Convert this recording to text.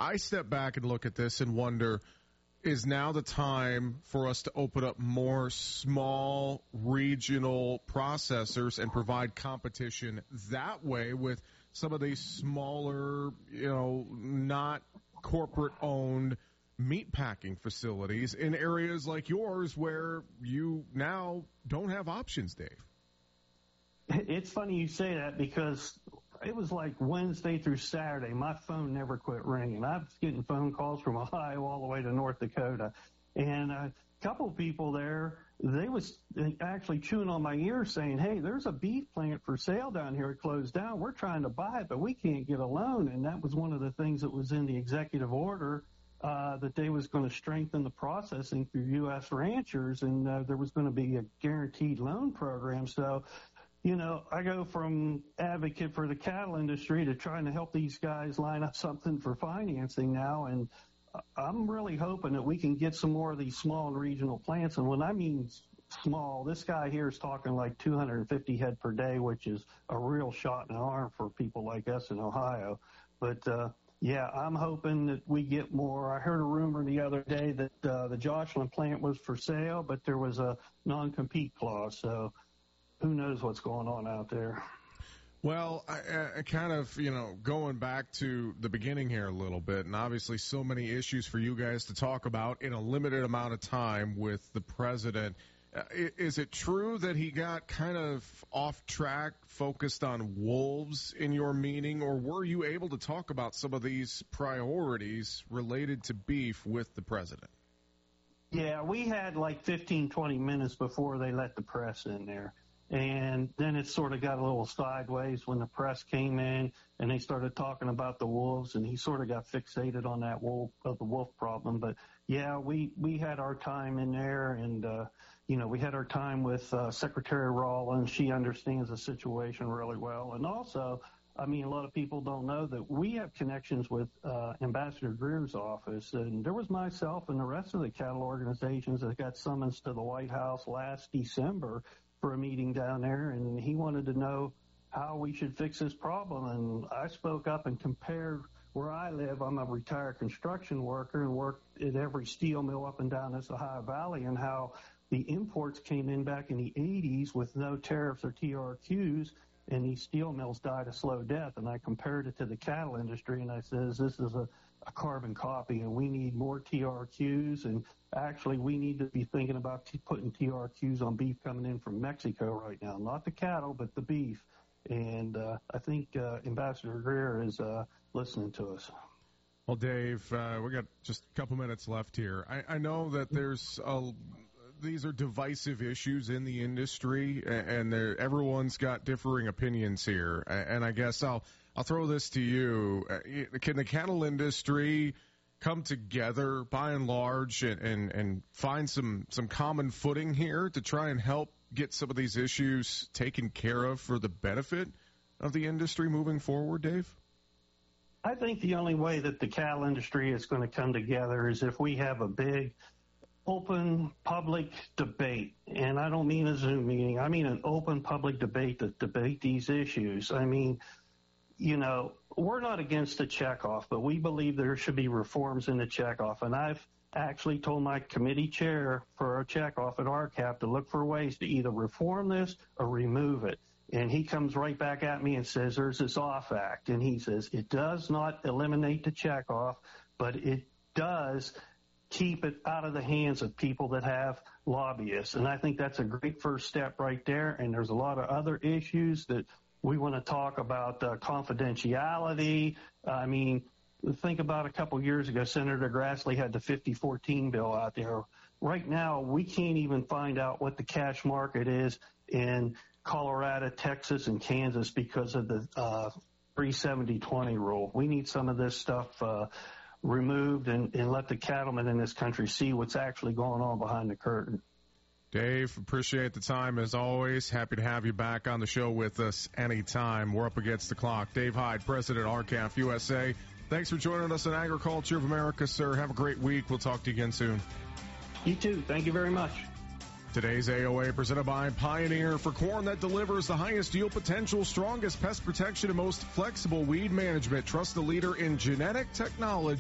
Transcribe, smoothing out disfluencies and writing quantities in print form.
I step back and look at this and wonder, is now the time for us to open up more small regional processors and provide competition that way with some of these smaller, not corporate-owned meatpacking facilities in areas like yours where you now don't have options, Dave? It's funny you say that because it was like Wednesday through Saturday. My phone never quit ringing. I was getting phone calls from Ohio all the way to North Dakota. And a couple of people there, they was actually chewing on my ear saying, hey, there's a beef plant for sale down here. It closed down. We're trying to buy it, but we can't get a loan. And that was one of the things that was in the executive order, that they was going to strengthen the processing for U.S. ranchers, and there was going to be a guaranteed loan program. So, I go from advocate for the cattle industry to trying to help these guys line up something for financing now. And I'm really hoping that we can get some more of these small and regional plants. And when I mean small, this guy here is talking like 250 head per day, which is a real shot in the arm for people like us in Ohio. But, yeah, I'm hoping that we get more. I heard a rumor the other day that the Joshua plant was for sale, but there was a non-compete clause. So who knows what's going on out there. Well, I kind of, going back to the beginning here a little bit, and obviously so many issues for you guys to talk about in a limited amount of time with the president. Is it true that he got kind of off track, focused on wolves in your meeting, or were you able to talk about some of these priorities related to beef with the president? Yeah, we had like 15, 20 minutes before they let the press in there. And then it sort of got a little sideways when the press came in and they started talking about the wolves, and he sort of got fixated on that the wolf problem. But yeah, we had our time in there, and we had our time with Secretary Rawlins. She understands the situation really well. And also, a lot of people don't know that we have connections with Ambassador Greer's office, and there was myself and the rest of the cattle organizations that got summons to the White House last December for a meeting down there, and he wanted to know how we should fix this problem. And I spoke up and compared where I live. I'm a retired construction worker and worked at every steel mill up and down this Ohio Valley, and how the imports came in back in the 80s with no tariffs or TRQs, and these steel mills died a slow death. And I compared it to the cattle industry, and I says, this is a carbon copy, and we need more TRQs, and actually we need to be thinking about putting TRQs on beef coming in from Mexico right now, not the cattle, but the beef. And I think Ambassador Greer is listening to us. Well, Dave, we got just a couple minutes left here. I know that these are divisive issues in the industry, and everyone's got differing opinions here. And I guess I'll throw this to you. Can the cattle industry come together by and large and find some common footing here to try and help get some of these issues taken care of for the benefit of the industry moving forward, Dave? I think the only way that the cattle industry is going to come together is if we have a big open public debate. And I don't mean a Zoom meeting. I mean an open public debate that debate these issues. We're not against the checkoff, but we believe there should be reforms in the checkoff. And I've actually told my committee chair for our checkoff at RCAP to look for ways to either reform this or remove it. And he comes right back at me and says, there's this OFF Act. And he says, it does not eliminate the checkoff, but it does keep it out of the hands of people that have lobbyists. And I think that's a great first step right there. And there's a lot of other issues that we want to talk about, confidentiality. Think about a couple years ago, Senator Grassley had the 5014 bill out there. Right now, we can't even find out what the cash market is in Colorado, Texas, and Kansas because of the 370-20 rule. We need some of this stuff removed and let the cattlemen in this country see what's actually going on behind the curtain. Dave, appreciate the time as always. Happy to have you back on the show with us anytime. We're up against the clock. Dave Hyde, President, RCAF USA. Thanks for joining us on Agriculture of America, sir. Have a great week. We'll talk to you again soon. You too. Thank you very much. Today's AOA presented by Pioneer for corn that delivers the highest yield potential, strongest pest protection, and most flexible weed management. Trust the leader in genetic technology.